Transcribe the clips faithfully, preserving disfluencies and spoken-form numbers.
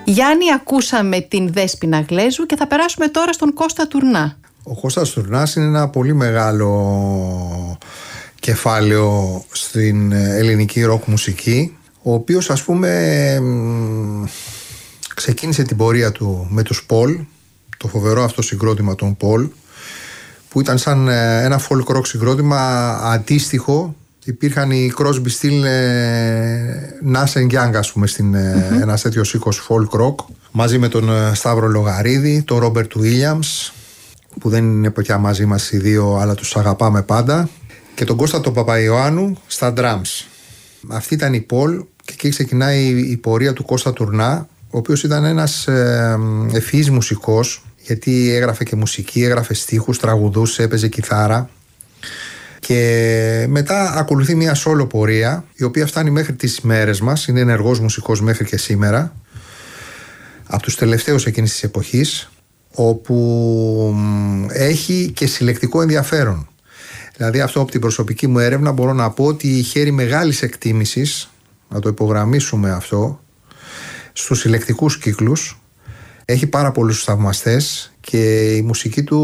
Γιάννη, ακούσαμε την Δέσποινα Γλέζου και θα περάσουμε τώρα στον Κώστα Τουρνά. Ο Κώστας Τουρνάς είναι ένα πολύ μεγάλο κεφάλαιο στην ελληνική ροκ μουσική, ο οποίος, ας πούμε, ξεκίνησε την πορεία του με τους Πολ, το φοβερό αυτό συγκρότημα των Πολ, που ήταν σαν ένα folk rock συγκρότημα αντίστοιχο. Υπήρχαν οι Crosby, Still, Nash and Young, ας πούμε, στην, mm-hmm. ένας τέτοιος οίκος folk rock, μαζί με τον Σταύρο Λογαρίδη, τον Ρόμπερτ Williams, που δεν είναι πια μαζί μας οι δύο, αλλά τους αγαπάμε πάντα, και τον Κώστα τον Παπαϊωάννου στα drums. Αυτή ήταν η Πολ, και εκεί ξεκινάει η πορεία του Κώστα Τουρνά, ο οποίος ήταν ένας ε, ευφυής μουσικός, γιατί έγραφε και μουσική, έγραφε στίχους, τραγουδούσε, έπαιζε κιθάρα. Και μετά ακολουθεί μια solo πορεία, η οποία φτάνει μέχρι τις μέρες μας, είναι ενεργός μουσικός μέχρι και σήμερα, από τους τελευταίους εκείνης της εποχής, όπου έχει και συλλεκτικό ενδιαφέρον. Δηλαδή, αυτό από την προσωπική μου έρευνα μπορώ να πω ότι χαίρει μεγάλης εκτίμησης, να το υπογραμμίσουμε αυτό, στους συλλεκτικούς κύκλους. Έχει πάρα πολλούς θαυμαστές και η μουσική του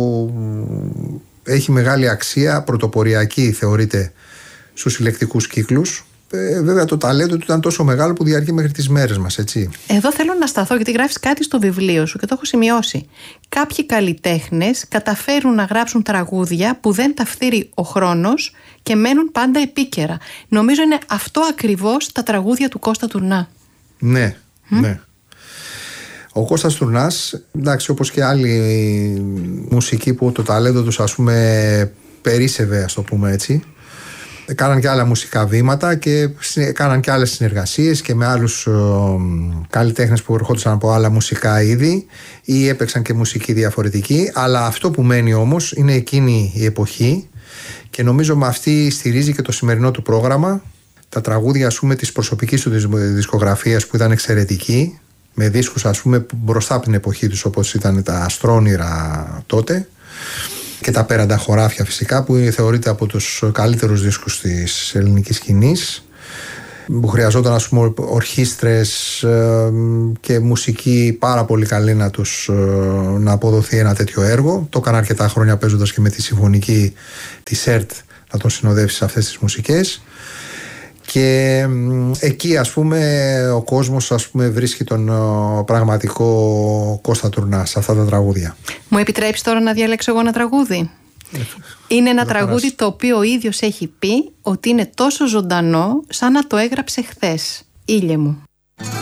έχει μεγάλη αξία, πρωτοποριακή θεωρείται στους συλλεκτικούς κύκλους. Ε, βέβαια το ταλέντο του ήταν τόσο μεγάλο που διαρκεί μέχρι τις μέρες μας, έτσι. Εδώ θέλω να σταθώ, γιατί γράφεις κάτι στο βιβλίο σου και το έχω σημειώσει. Κάποιοι καλλιτέχνες καταφέρουν να γράψουν τραγούδια που δεν τα φθείρει ο χρόνος και μένουν πάντα επίκαιρα. Νομίζω είναι αυτό ακριβώς τα τραγούδια του Κώστα Τουρνά. Ναι, mm? ναι. Ο Κώστας Τουρνάς, εντάξει, όπως και άλλοι μουσικοί που το ταλέντο τους, ας πούμε, περίσσευε, ας το πούμε έτσι, κάναν και άλλα μουσικά βήματα και κάναν και άλλες συνεργασίες και με άλλους ο, καλλιτέχνες που ερχόντουσαν από άλλα μουσικά είδη ή έπαιξαν και μουσική διαφορετική. Αλλά αυτό που μένει όμως είναι εκείνη η εποχή, και νομίζω με αυτή στηρίζει και το σημερινό του πρόγραμμα. Τα τραγούδια, ας πούμε, της προσωπικής του δισκογραφίας, που ήταν εξαιρετική, με δίσκους, ας πούμε, μπροστά από την εποχή τους, όπως ήταν τα Αστρόνυρα τότε, και τα Πέραντα Χωράφια φυσικά, που θεωρείται από τους καλύτερους δίσκους της ελληνικής σκηνής, που χρειαζόταν, ας πούμε, ορχήστρες και μουσική πάρα πολύ καλή να τους να αποδοθεί ένα τέτοιο έργο. Το έκανα αρκετά χρόνια παίζοντας και με τη συμφωνική της ΕΡΤ να τον συνοδεύσει σε αυτές τις μουσικές. Και εκεί, ας πούμε, ο κόσμος, ας πούμε, βρίσκει τον ο, πραγματικό Κώστα Τουρνά σε αυτά τα τραγούδια. Μου επιτρέψεις τώρα να διαλέξω εγώ ένα τραγούδι? Ε, είναι ένα τραγούδι περάσει. Το οποίο ο ίδιος έχει πει ότι είναι τόσο ζωντανό σαν να το έγραψε χθες. Ήλιε μου.